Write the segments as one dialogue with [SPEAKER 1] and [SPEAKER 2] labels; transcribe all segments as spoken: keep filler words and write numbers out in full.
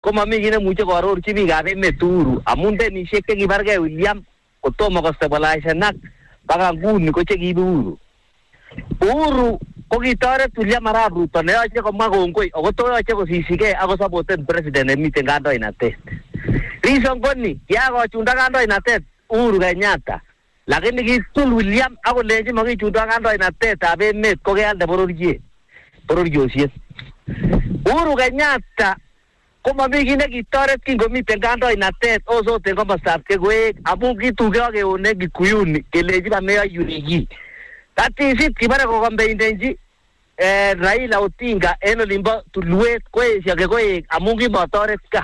[SPEAKER 1] koma mimi ngine muche kororchi biikab emet Uhuru amun denisiek chekibargei William kotomo kostabilize nak baka nguni ko chekiibi Uhuru. Uhuru ko kitoret William Arap Ruto ne yoche komwa kongoi ako to yoche kosisigei ako supporten president nemiten kandoinatet. Reason ko ni kiakochunda kandoinatet Uhuru Kenyatta lakini kitul William akolenji makichunda kandoinatetab emet ko kealde bororiet bororiosiek. Uhuru Kenyatta komami kit nekitoret kingomiten kandoinatet osoten komostab Kegwek amun kituge ak eunek Kikuyuni kelenji mameyoiwech kiy. That is it, kibare kokambendenji eh, Raila Odinga en olimbo tulwet koesio Kegwek amun kimotoret ka.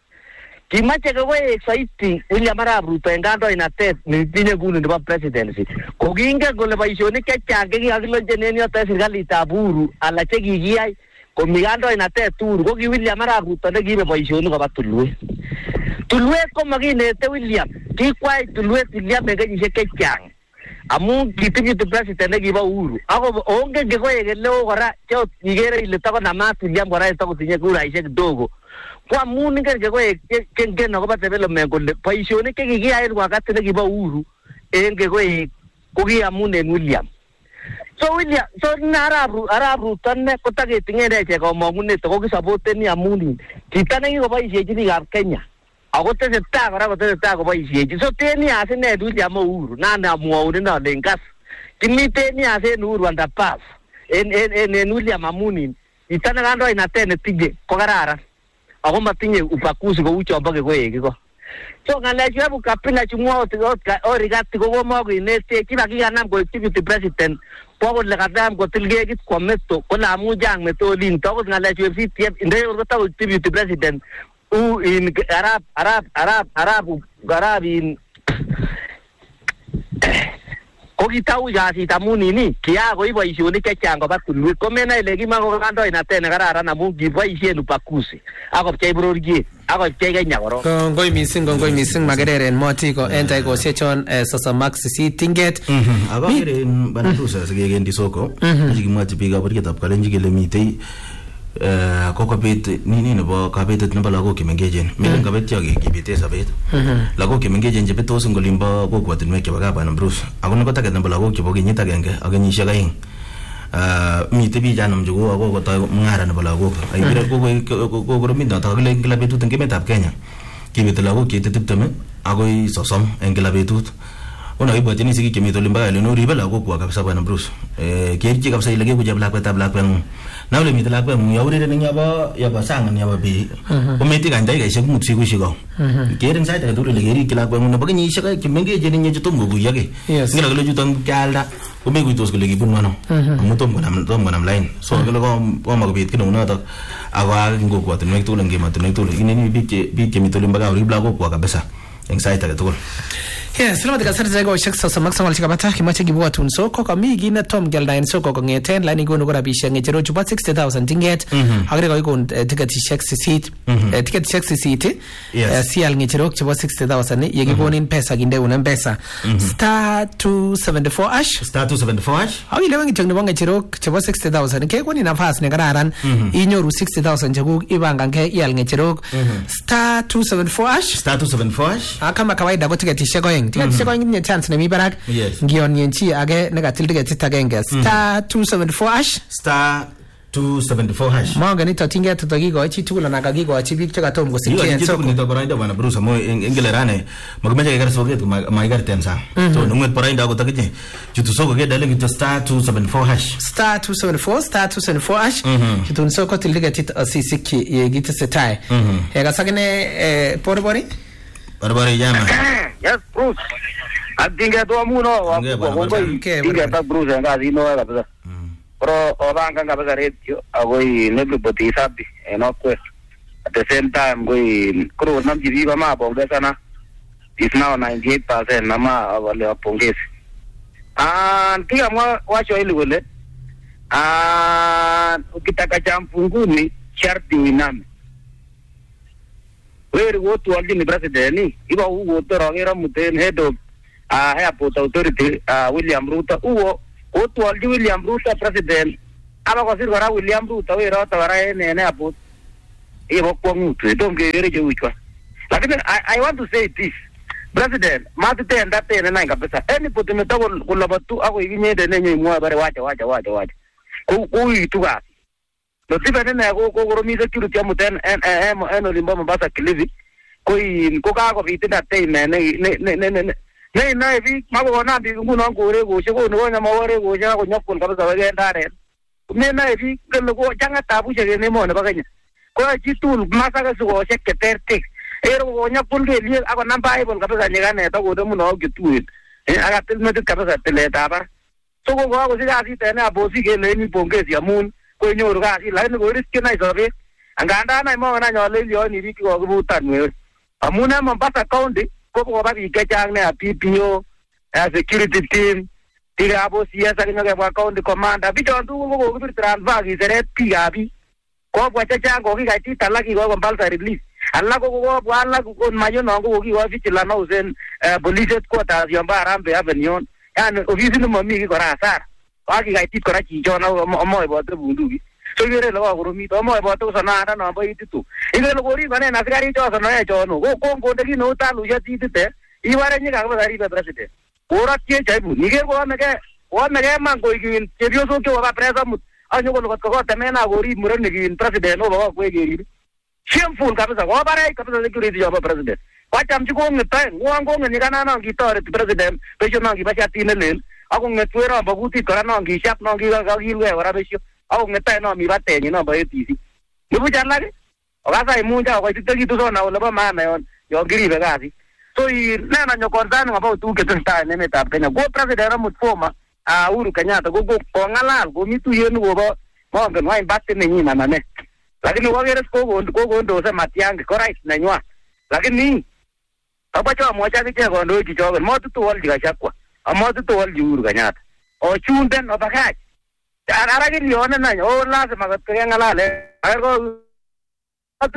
[SPEAKER 1] Kimache Kegwek saiti William Arap Ruto en kandoinatet netinye nguni nebo presidency. Kokingen kole boisionik chechang chekikakilonjen en yoto en serikalitab Uhuru ala chekikiyai komi kandoinatet Uhuru ko ki William Arap Ruto nekiibe boisionik koba tulwet. Tulwet ko makinete William, kikwai tulwet William en kenyisiek chechang amun kitinye president nekibo Uhuru. Ako ongen Kegwek eleo kora chot ikere ile takonamat William kora takotinye kuraisiek kidogo. Kwa amun ingen Kegwek kengen akobo development kole boisionik chekikiyai en wakati nekibo Uhuru en Kegwek ko kiamun en William. So William, so na Arap Arap Ruto ne kotaketinye neche komongunet ko kisupporteni amun chito nekikoboisiechi biikab Kenya. Ako tesetai kora kotesetai koboisiechi. So teni asine William Uhuru nane amwaun inole ngas. Kimiteni asen Uhuru underpass en en en, en William amun chito nekandoinatet netinye ko kararan. Ako matinye ubaguzi kou chombo Kegwek iko. So ngalechu hebu kapila chumwa origati ko komakoinete kibakikanam koik deputy president kwa kole kadam kotil kekit kwa meto kola amujang meto olin tokot ngalechu F C T F inde kotawo deputy president u in Arab Arab Arab Arab Arab in ko kitau kasit amun ini kia ko boisionik chechang koba tulwet ko mena ile kimako kandoinatet ne kararan amun kiboisien ubaguzi akopchei bororiet akopchei Kenya korok.
[SPEAKER 2] Kongoi mising kongoi mising magereren motiko en taikosiek chon sosomak sisit tinget.
[SPEAKER 3] Akakere bana rusa sigegendi soko chikimwachi biikab bororietab Kalenjin kele mitei kokobet nini nebo kabetet nebo lagok chemengechen melen kabet yoke kibete sabet lagok chemengechen chebetos eng olimbo kokwotinwek chebo Kabanam Bruce ako ne kotaket nebo lagok chebo kenyit agenge ak kenyisiek aeng mite bijanam jugo ako kotoi mung'ara nebo lagok aibire kokoromit noto kakile kila betut eng emetab Kenya kibete lagok cheite tiptem akoi sosom eng kila betut. Una ibwatini sikik chemi olimbo Kalen oribe lagokwak kabisa Bwana Bruce eh kerchi kabisa ile kekuchep lakwetab lakweng'ung na ule mite lakweng'ung yaureren eng yabo yabo sang an yabo bi kometi kan dakikaisiek mut sikuisiek ko keren sait age tugul ile kerikyi lakweng'ung nebo kenyisiek aeng chemengechen eng chetom kokuyoge ngila kole chuton kyalda komekuitos kole kibunu ano amu tom konam tom konam line so kole koma kobit kineu notok ako ak eng kokwotinwek tugul eng emotinwek tugul ineni biik biik chemi olimbo Kaa orib lagokwak kabisa eng sait age tugul.
[SPEAKER 2] Yes, lama tika sarja go shek sasa maksa wal chikapata kimache kibwatun soko kami gina tom gelda en soko kongeten lani gono gora bisha ngechero chupa sixty thousand tinget agre ko ikon ticket shek sisit ticket shek sisit sial ngechero chupa sixty thousand yegi gonin pesa ginde una pesa star two seventy-four ash
[SPEAKER 3] star two seventy-four ash
[SPEAKER 2] awi lewangi changni bonga chero chupa sixty thousand ke goni nafas ne kararan inyoru sixty thousand jagu ibanga ke ial ngechero star two seventy-four ash
[SPEAKER 3] star two seventy-four ash
[SPEAKER 2] kama kawaida go ticket shek go ticket siko nginye chance nemi barak ngion yenchi age negatil ticket agenge star two seventy-four ash
[SPEAKER 3] star two seventy-four hash
[SPEAKER 2] manga nito tinget to gigo chi tugul na gagigo chi bik chakatom go sikien
[SPEAKER 3] so nito barainda Bwana Bruce mo engelerane magmeje gar soget ma gar tensa so nunget barainda go takije chutu soko ge dale ngito star two seventy-four hash
[SPEAKER 2] star two seventy-four star two seventy-four hash chutu soko til ticket asisiki yegite setai ega sagene porbori
[SPEAKER 3] Barbari jama.
[SPEAKER 1] Yes, Bruce. Adinga to amuno wa ko dinga ta Bruce nga dino kabisa. Pero obanga kabisa radio agoi neboti sabi eno kwe. At the same time goi kro nam jibi ba ma bonga sana. Is now ninety-eight percent nama wale pongezi. Ah, tiga mwa wacho ile wale. Ah, ukitaka champunguni sharti iname. Where go to all the president ni iba ugo to rongera muten head of uh, airport authority uh, William Ruto ugo go to all the William Ruto president aba ko sir gora William Ruto we rota gora ene ne airport ebo kwangu tu don't get je uchwa lakini I, I want to say this president matete ndate na nanga pesa any puti metako kulabatu ako ikinyede nenye mwa bare wacha wacha wacha wacha ku ku ituga no tiba nene ko ko romi security amuten en en en olimba Mombasa Kilifi ko in ko ka ko fitina te ne ne ne ne ne ne na vi mago na bi nguno ngore go shego no nya mawore go nya ko nyakul ka sa ga ndare ne na vi ko ko janga tabu shege ne mo ne baganya ko jitul masaka su go sheke tertik ero go nyakul ge li ako namba ibon ka sa nyega ne to go de muno gitu eh aga tel me ka sa tele tabar so go go siga si tene abosi ge le ni pongezi amun ko nyoru ga si la ni go risk na isobe anganda na mo na nyole li oni ri ko go butan we amuna Mombasa County ko ko ba bi kachang ne P P O security team tiga abosi ya sa nyoge ba county commander bi to tu go go bi transfer gi seret pigabi ko kwa chachang go gi ga ti talaki go Mombasa release alla go go wala go mayo no go gi wa fichila na usen police quarters yamba Arambe Avenue yani ofisi no mami ko rasar wa gi ga ti ko ra chi jo na mo bo te bundugi so yere lo go romi to mo bo to sana na no bo itu ile lo gori bane na sigari jo so no e jo no go ko go de gi no ta lu ya ti te i ware ni ga ba dari ba president ora tie chai bu ni ge go na ge o na ge man go gi che bio so ke wa presa mu anyo go ko ko te me na gori mure ni gi president no ba ko ge ri shameful kabisa go bare kabisa security jo ba president kwa cham chi go ngta ngo ngo ni ga na no gi to president pe jo no gi ba cha ti ne len ako ngetwera ba guti kora no gi chap no gi ga gi le ora be sho ako ngeta no mi bate ni no ba etisi ni bu jalla ge oga sai mu ja ko ti gi tu so na lo ba ma na yon yo giri be ga si so i na na nyo konzani ngaba tu ke tsta ne meta Kenya go president mu forma a Uhuru Kenyatta go go ko ngala go mi tu yenu go ba mo ngan wai batte ne ni na na ne lakini wa gere ko go go go ndo se matiang ko right na nywa lakini aba cho mo cha ke go ndo ji jo mo tu tu wal ji ga chakwa amo tu tu wal ji Uhuru Kenyatta o chunden o bagaj ara gi liona na o la se magat ke ngala le ar go tu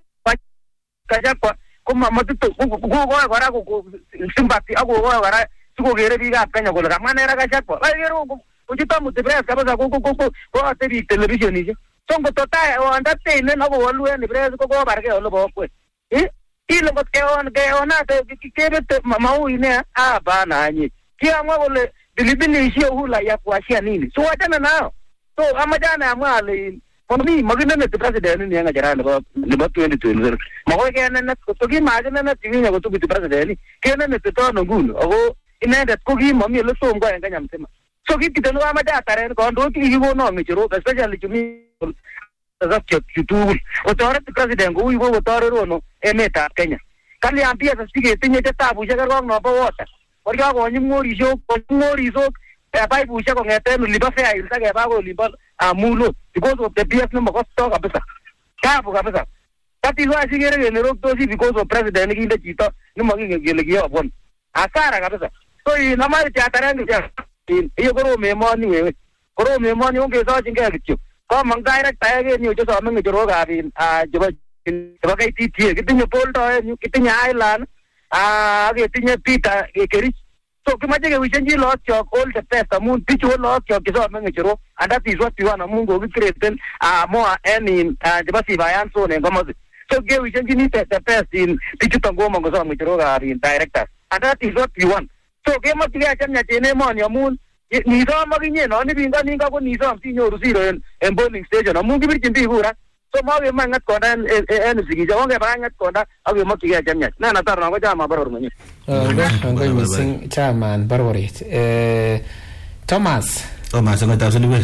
[SPEAKER 1] ka chakwa kuma mo tu tu go go go ra go simbati ago go ra tu go gere bi ga Kenya go la manera ga chakwa la gero go ji to mu te bres ka ba go go go go te bi television ni songo tota o andate ne no go lu ni bres go go bar ke o lo bo ko eh y lo que on que ona te que te mau ine a bana ni kia ngo le bilibili sio hula ya kuashia nini so achana nao so amajana amwale for me magina ne president ni anga jara le le twenty twenty mago ke ne to ki magina ne tinya go to bi president ke ne ne to no gun ogo inenda ko ki mami le so ngo anga nyamtema so ki kitano amaja tare ko ndo ki go no ngiro especially chumi zakyo kitu otore president go ibo otore rono emeta Kenya kali ambia sasige tinye tabu jaga ro no ba wota orga go nyimori jo ko ngori zo e bai bu jago ngete no liba fe ayil tage ba go liba amulo because of the P S no mo to kabisa tabu kabisa tati lo asigere ne ro to si because of president ki nda chito no mo ngi ngele gi obon asara kabisa so i na mari cha tarangi ja iyo ko me mo ni we ko me mo ni unge so jinga gichu ko mang direct tage ni jo so mang jo ro ga bin a jo ba kai ti ti kitinyo poldo ni kitinyo island a ke tinye pita ke keri so kimaje ke wichenji lo chok all the best amun pichu lo chok kiso mang jo and that is what we want amun go create a more any de basi bayan so ne ngomo so ke wichenji ni the best in pichu tango mang so mang jo ga bin director and that is what we want so ke mo tiga chamnya tene mo ni amun ni so maginye no ni binga ni ga ko ni so ti nyoru zero en en bowling station amun gibir chimbi hura so mo we mangat ko dan en sigi jo nge bangat ko da awe mo tiga jamnya na na tar na ko jama baror manye
[SPEAKER 2] ngo ngo missing chairman barborit eh Thomas
[SPEAKER 3] Thomas ngo ta sulu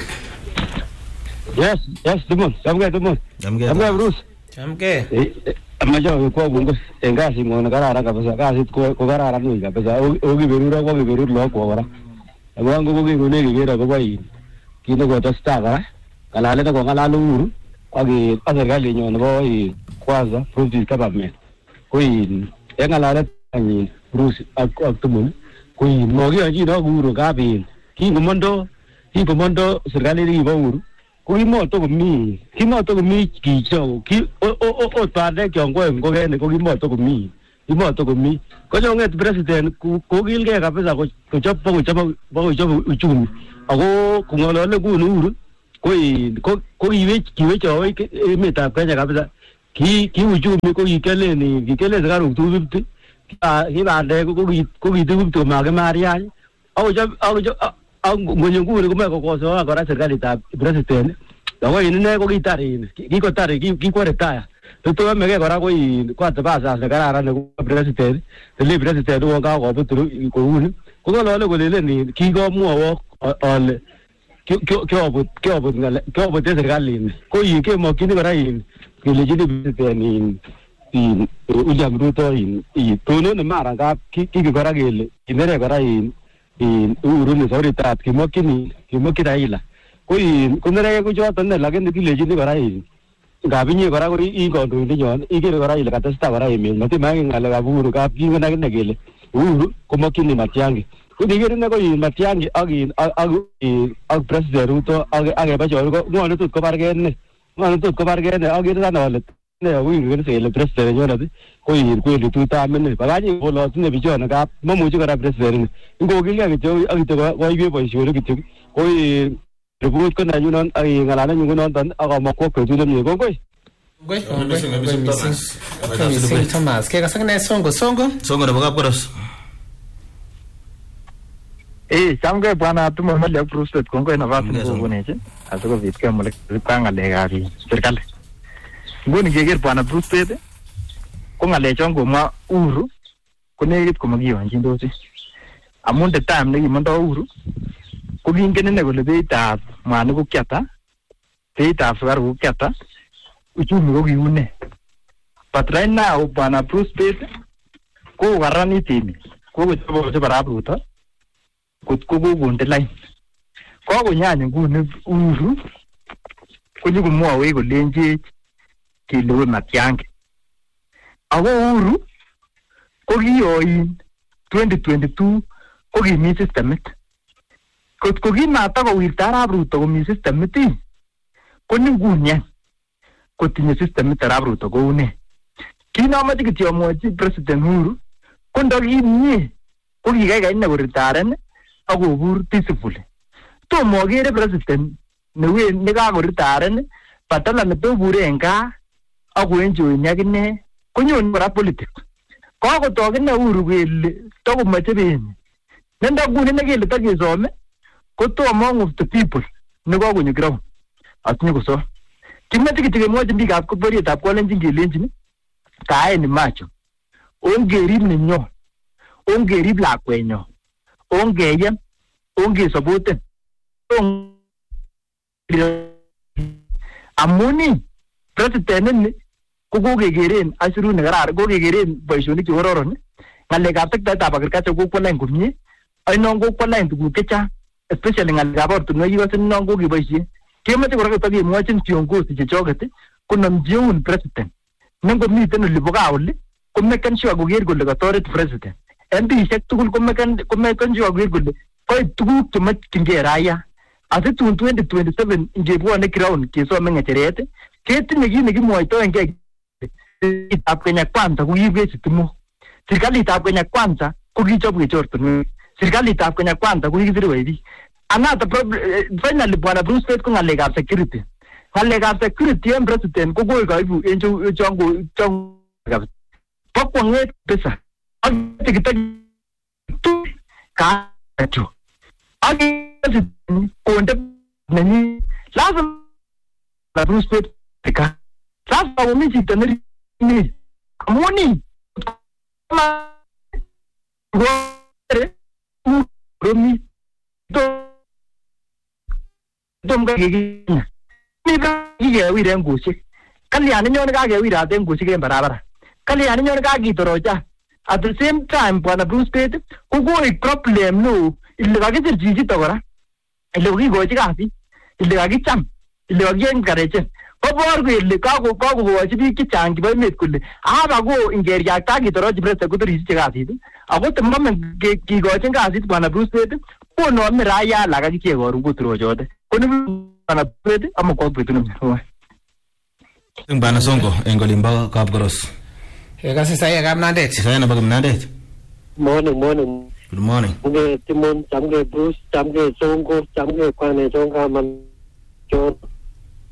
[SPEAKER 4] yes yes dumon samge dumon
[SPEAKER 3] jamge
[SPEAKER 4] samge Bruce
[SPEAKER 2] jamge
[SPEAKER 4] amajo ko bungo engasi mo na karara kabisa kasi ko ko karara ni kabisa o gi berura ko gi berur lo ko wara abango ko gi ko ne gi gera ko bai kino ko ta sta kala le ko kala lu agi serikali nyo no i kwanza province government kui engala le ani Bruce aktumun kui mo gi anji no guru ga bin ki gomondo ki gomondo serikali ri bo guru kui mo to mi ki mo to mi ki jo ki o o o ta de kyo ngo ngo ge ne ko ki mo to mi ki mo to mi ko jo nget president ku ko gil ge ga pesa ko ko chop ko chop ko chop uchumi ago ku ngolo le guru kui ko ko iwe kiwe cho e meta Kenya kabisa ki ki uchumi ko kikele ni kikele sikaruk two fifty ki bandek ko ko ki two fifty make mariach ako job ako job ngonyo nguni kume kokosoa kora serikalitab president ako inne ko kitar in kikotar kikwere taya to mege kora ko in kwata basa ne kararan ne president le president wo ka ko buturu ko uni ko ngolole ko lele ni kikomwowo ole kyobut kyobut ngale kyobut serikalit ko yin ke mokyini kora in kelejini president in in William Ruto in tono ne mara ka kiki kora kele inere kora in in Uhuru ni soritat kimokyini kimokyini Raila ko in kunere ko choton ne lakini kelejini kora in ngabinye kora ko in kondoindet nyon ikere kora ile katesta kora emet matimake ng'alekab Uhuru kap kingen akine kele Uhuru komokyini Matiang'i ko ikere ne ko in Matiang'i ak in ak ak president Ruto ak akeba chon ko ng'one tot kobargei ne ng'one tot kobargei ne akere sana ale ne Uhuru kele president nyonet ko in kweli tutam ne bakanye bolotune bichon kap mamuchi kora president ngokilgei kityo ak kityo koibe boisionik kityo ko in report ko nanyun ak ng'alalet nyun noton ak amakwo betut nemie kongoi
[SPEAKER 2] Ngoi, ngoi, ngoi missing. Ngoi missing Thomas. Kekase kine Songo, Songo?
[SPEAKER 3] Songo nebo Kapkoros.
[SPEAKER 5] Eh, chamgei bwana tumo mali Bruce kongoi nafasi ngobuneche. Asikobit kemule kwa ngalekab serikali. Nguni keker bwana Bruce ko ngalechon komwa Uhuru ko nekit komakiyonjindosi. Amun the time nekimondo Uhuru ko kingen ine kole beitab mwanik ko kiata, beitab sukaruk ko kiata, uchumi ko kiune. But right now bwana Bruce Pete ko karanit emet, ko kochobe barab Ruto, kot ko kokonde line. Ko konyany nguni Uhuru ko nyikomwowech kolenjech kelewen Matiang'i. Ako Uhuru ko kiyoin twenty twenty-two ko kimi systemit. Kot ko kimata kowirta arap Ruto komi systemit ii ko ningunian kotinye systemit arap Ruto koune kinomoche kityo amwochi president Uhuru ko ndokimie ko kikaikai ine koritaren akobur peacefully tomo akere president newe nekakoritaren badala netobure en gaa akoenjoyni akine konyon kora politics kakotok ine Uhuru kele takomoche benyi nendokuni nekele takesome koto among of the people nekakonyo ground atinye koso kimeche kityo kemwochi biikab bororietab Kalenjin kelenjin kaen macho ongerib nenyo ongerib lakwenyo ongeyem ongesopoten amuni president ni ko kokekeren asirut nekararan kokekeren boisionik chekororon ng'alekab sektaetab agriculture kokwo lain komie ainon kokwo lain tuguk chechang especially ng'alekab ortinwek ikose non kokeboisie kemoche kora kotakemwochin viongozi chechoket konomchi eun president nengomiten olibo gaa oli ko maken sure koker kole katoret president M P-ishek tugul ko maken sure koker kole koib tuguk chemokyingei raia asitun twenty twenty-seven ingebwone ground kesome ng'echeret ketinye kit nekimwoitoengei serikalitab Kenya Kwanza ko kiibwech sitimok serikalitab Kenya Kwanza ko kichobwech ortinwek serikalitab Kenya Kwanza ko kikisirwech biik another problem finally bwana Bruce Pete ko ng'alekab security ng'alekab security en president ko koi kaibu en chongo chongo pokwong'et pesa ak tikita tu ka chu ak konde nani lazima Bruce Pete tika sasa wamiji taneri ni amoni ma gore romi to dom ga gi ni ba gi wire ngusi kalyani nyon ga ge wira de ngusi ge barabara kalyani nyon ga gi toroja at the same time bwana Bruce Pete ko go problem no ile ga gi jiji to gora ile gi go ji ga fi ile ga gi cham ile ga gi encourage kobor kele kako kakokochi biik chechang chebo emet kole aba ko ingeriakta kitorochi president kotorisiche kasit ako temame kikochin kasit bwana Bruce Pete konome raia alak akichek koron kotorochote koni bwana Pete amakwo betut nemie
[SPEAKER 3] ing bwana Songo eng olimbo Kapkoros
[SPEAKER 2] Kasi saya Kamnandet.
[SPEAKER 3] Saya nebo Kamnandet.
[SPEAKER 6] Morning, morning.
[SPEAKER 3] Good morning.
[SPEAKER 6] Chamge Timon, chamge Bruce, chamge Songo, chamge Kwane Songa man John.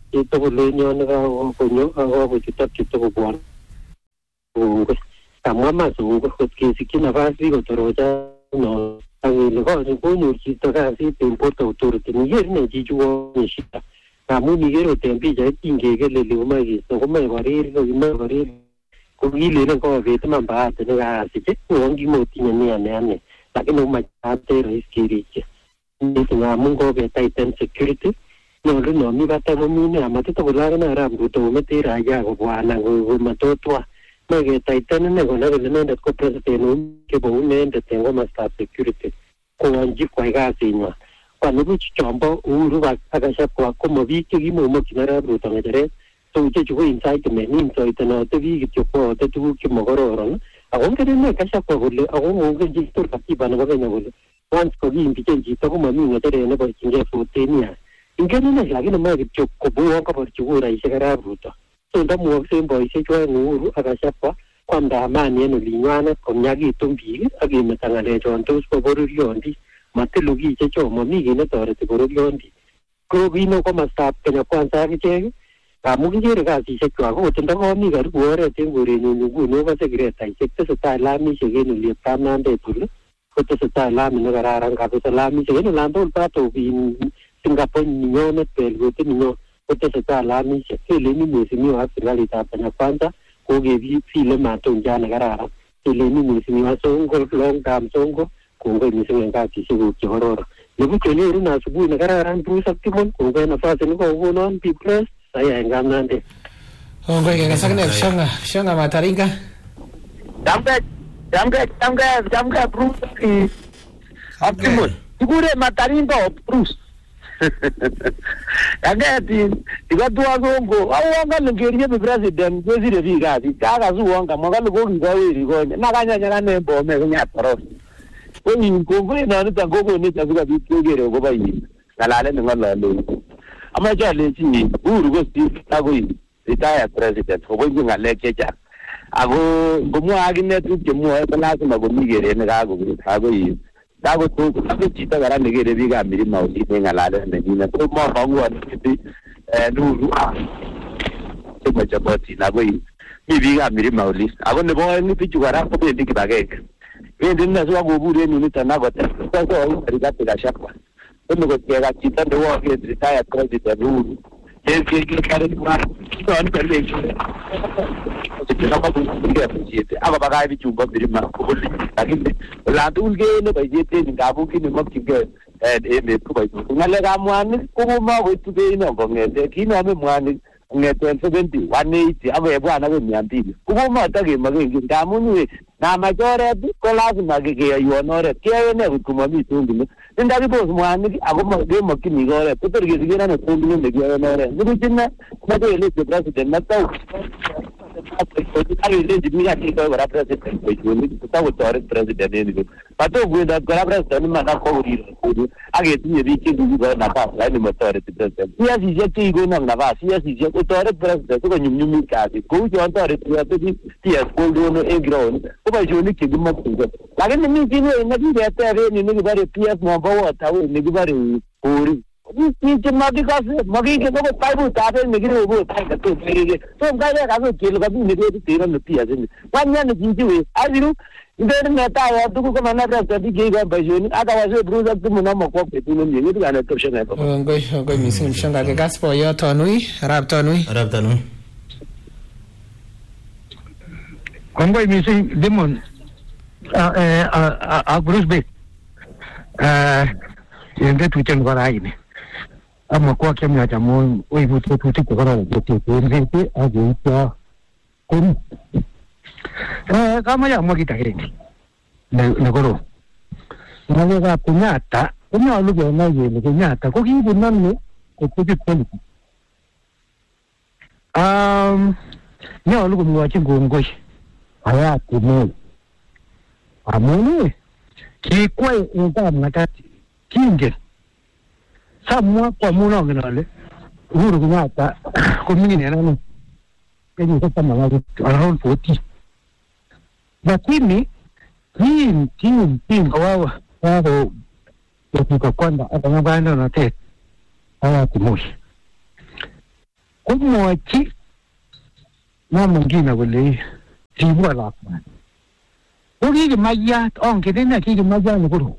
[SPEAKER 6] ito ko lenyo na ko nyo ako kita kita ko buwan ko kama maso ko kesi kinafasi ko toroja no ang lugar ni ko nyo kita kasi importa autority ni yer ne jijuo ni shita kamu ni gero tempi ja tinge ke le le ma gi so ko mai wari ko ma wari ko gi le ko ve tama ba te ga si che ko ngi mo ti ne ne ne ta ke no ma ta te riski che ni nga mun ko be Titan security no lu no mi ba ta mo mi ne ma te to la na ra bu to me te ra ya ko wa na ko ma to to ma ge Titan ne ko na le ne ko president no ke bo ne de tengo ma sta security ko anji ko ga si no quando lui ci ciambo uru va a casa qua come vi che i mo mo kinara bruto vedere tu che ci vuoi insight me nin so itano te vi che po te tu che mo gororo a un che ne casa qua volle a un che gi sto cattiva no va ne volle once ko vi impite gi to come mi ne tere ne poi ci fotte mia in che non è la che non mai che ko bu ko per ci ora i segara bruto so da mo se poi se cioè uru a casa qua quando a mani ne lignana con nyagi tombi a che me tangale jonto so boruriondi ma te lo dice ciò ma mi che tore te coro biondi co vino come sta per quanta che c'è a mu che ragazzi se qua ho tenta ho mi ga ruore te ngure ni ni no va segreta i se te sta la mi che ne li sta nande tu ko te sta la mi no gara ran ka te la mi che ne lando il pato in Singapore ni no ne per go te no ko te sta la mi che le mi mi si mi ha finalità per quanta ko che vi file ma to già ne gara le mi mi si mi ha so un long term so un kunga ni sing ka ti sigu ki horor lebu ke ni runa subu na kararan tu sakti mon kunga na fa sen ko go non pi plus saya engam nande
[SPEAKER 2] ongo ke sakne shanga shanga mataringa
[SPEAKER 1] jamga jamga jamga jamga prus ki optimum sigure mataringa prus aga ti diga duwa gongo awanga ngeriye be president kwezire viga ti kaga zuwanga mwanga go ngiga wiri go na kanya nyana ne bombe nya toros oni ngongwe na nta gogo ne tsabuga bitogere go bayi kalale ne ngala lo ama jale ti uru go sti tago yi retire president go go ngale keja ago gomu agine tu jemu e bala ma go migere ne ga go tago yi dago to ko ti ta gara ne gere biga miri ma oti ne ngalale ne ni na to mo ba go ti e nuru a to ma jaboti na go yi mi biga miri ma oli ago ne bo ni ti jugara ko be diki bagek vende na swa go bure ni ni tana go ta ko ko riga te ga shakwa to go ke ga ti ta de wo ke retire president nuru e ke ke kare kwa to an per le ti na ba ku ke ti te aba ba ga bi chu go bi ma ko li lakini la dul ge ne ba je te ni ga bu ki ni mo ki ge e e me ku ba ku na le ga mwani ku ma go tu be no go nge te ki na me mwani nge twenty seventy one eighty aba bwana go miyambili ku ma ta ge ma ge ga mu ni na majority ko lazima ge ge yonore ke ne ku ma mi tungi nda bi bo mwani ago ma ge mo ki ni gore to ter ge ge na ne tungi ne ge yonore ni tinna na ge le president na ta ko ti ari le di mi ga ti ko ra president ko ni ta ko tore president ne ni pato gue da ko ra president ma na ko ri ko age ti ni ki du go na pa la ni mo tore president ya si je ti go na na va si ya si je ko tore president ko nyum nyum ka ti ko jo tore president ti ya ko do no e gro ko ba jo ni ki du mo ko la ge ni ti ni na ti de ta re ni ni ba re P S mo ba wa ta ni ni ba re ko ri ni ti ma di ka se ma gi ke ko pa bu ta de ni gi ro bu ta ka to ni ge to ga ya ka so ke lo ka ni ni ti ti ro ni P S ni wa nya ni ji ji we a di ru ndere meta ya duku ko na ra ta di ge ga ba jo ni aka wa se bru za tu mo na mo ko pe tu ni ni ga na to shena ko
[SPEAKER 2] ongo ongo mi sin shanga ke gaspo yo tonui rap tonui
[SPEAKER 3] rap tonui
[SPEAKER 7] kongo mi sin demon a a a Bruce Beck eh yende tu chen gora ini ama kwa kia mwa jamo oi buto tu ti gora ko ti ko ni ti a ge ta kun eh kama ya mo kita ini ne ne goro na le ga punyata kuma lu ge na ye ne punyata ko ki bu nan ne ko ko ti ko ni um ne lu ko mwa chi go ngo aya ku mo amone ki kwai nga na ka kinge samwa kwa muno ngale uru ngata ko mini ne na ke ni ko tama ga around forty lakini hii team team wao wao kwa kwamba atangabana na te aya kumushi komwochi mama ngine kole ribwa lakwani. Ko kikimayat ongen ine kikimayat nekuru.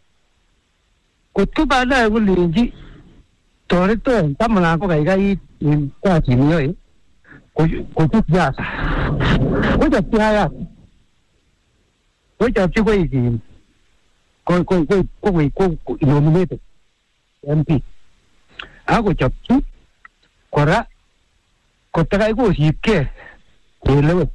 [SPEAKER 7] Kotko baadaye kolenji toreton taman ko kaikai kasit niyoe kochut siasa. Kochop siasa. Kochopchi koik in ko ko ko ko ko nominated M P. Ako chopchi kora kotakai kosipke kelewen.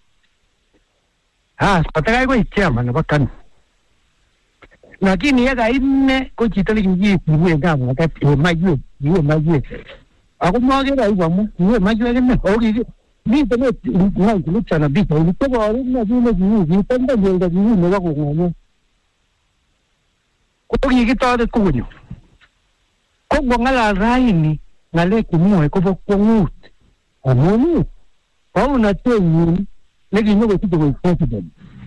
[SPEAKER 7] Ah, kotakai koik chairman nebo KANU. Lakini yaka ine ko chito nekikisiwe kamwatet maiwek, iwe maiwek. Ako makere aibu amu iwe maiwek ine. Ako kiki miten ng'ai kilipsana bicho. Ilitoboru ine kile kiu, kitanda yelda kiu nebo kong'onyo. Ko kikitoret konyo. Ko ng'alal raini ng'alek chemwoe kobo kwong'ut. Amun paunatenyin nekinyokosich koik president.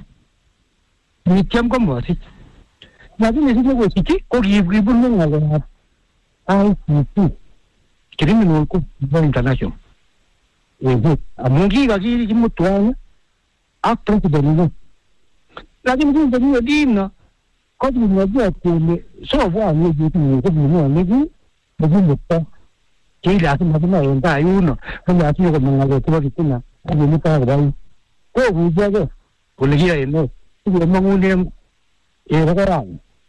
[SPEAKER 7] Nityam komosich. Lakini sisi kosich ko kibunu ng'alekab I C C criminal court international. Eh, amun kikakimutwan ak president nyo. Lakini kinyo dino ko kinajua kule so bwa nyeji kinyo kinyo nyeji nyeji kila kama kama yenda yuno kama sio kama ngalo kwa kituna ni mta kwa ko bujaga kuligia eno sio mangune e rakara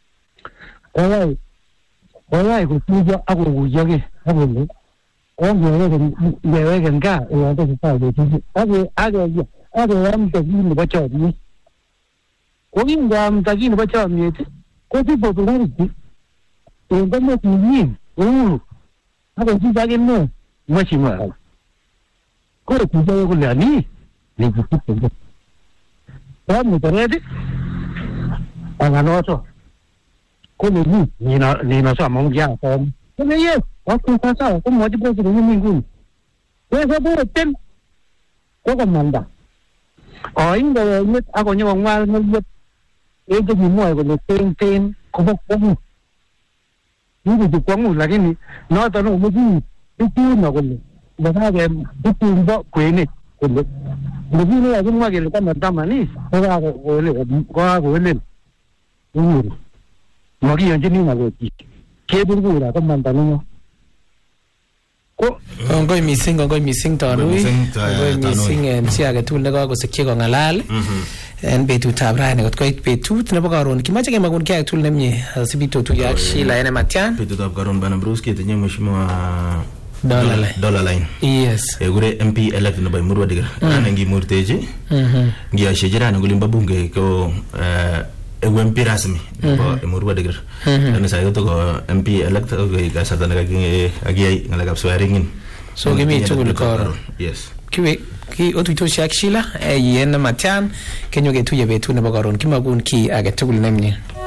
[SPEAKER 7] oya oya kuja ako bujaga ako ni onge ngewe nga e ndo kwa de age age age am de ni ba cha ni ko ni ngam ta ni ba cha ni ko ti popularity e ndo ni ni ako jibage no mashima ko kuja ko lani ni kufuta ta mo tarede anganoto ko ni ni na ni na sa mong ya ko ko ye ko ko sa ko mo jibo ko ni ngun ko sa bo tem ko ko manda o ingo ni ako nyo ngwal ni e de ni mo ko ni ten ten ko ko ko Ini di kwangu lakini na tano mji itu na kule bana ke itu ndo kwene kule mji ni ya kumwa kile kama tamani kwa kwa kule kwa kule ni magi yanje ni na loti ke burgura kama ndano ko
[SPEAKER 2] ngoi missing ngoi missing tanui ngoi missing en si age tugul ne kakosikyi kong'alal en betutab rani kot koit betut nebo karon kimache kemakun kiy age tugul nemie asibit otuye ak Sheila ene Matian
[SPEAKER 3] betutab karon bana Bruce ketinye mheshimiwa
[SPEAKER 2] Dollar Line
[SPEAKER 3] Dollar Line yes egure M P elect nebo Emurua Dikirr ana ngimurteji ngiyasheji rani kulimba bunge ko M P rasmi nebo Emurua Dikirr ana sayo to ko M P elect ko kasarta nekakiyai ngalekab swearing in
[SPEAKER 2] so kimi tugul karon
[SPEAKER 3] yes
[SPEAKER 2] kiwe ki otuitoshi ak Sheila yen Matian kenyo ketuye betut nebo karon kimakun ki age tugul nemie.